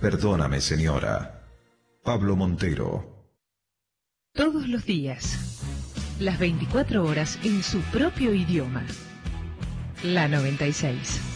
Perdóname, señora. Pablo Montero. Todos los días, las 24 horas en su propio idioma. La 96.